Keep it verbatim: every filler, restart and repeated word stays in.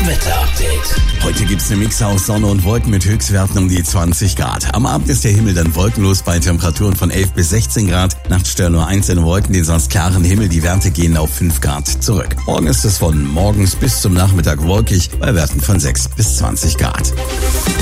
Wetter-Update. Heute gibt's eine Mix aus Sonne und Wolken mit Höchstwerten um die zwanzig Grad. Am Abend ist der Himmel dann wolkenlos bei Temperaturen von elf bis sechzehn Grad. Nachts stören nur einzelne Wolken den sonst klaren Himmel. Die Werte gehen auf fünf Grad zurück. Morgen ist es von morgens bis zum Nachmittag wolkig bei Werten von sechs bis zwanzig Grad.